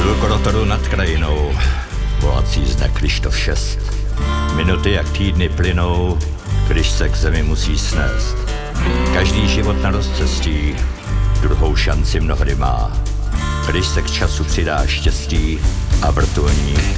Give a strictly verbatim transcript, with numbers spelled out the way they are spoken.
Rotoru nad krajinou, volací zde Kryštof šest. Minuty jak týdny plynou, když se k zemi musí snést. Každý život na rozcestí druhou šanci mnohdy má, když se k času přidá štěstí a vrtulník